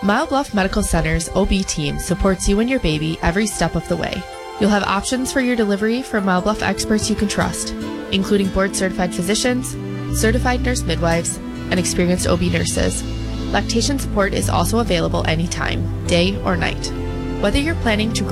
Mile Bluff Medical Center's OB team supports you and your baby every step of the way. You'll have options for your delivery from Mile Bluff experts you can trust, including board-certified physicians, certified nurse midwives, and experienced OB nurses. Lactation support is also available anytime, day or night. Whether you're planning to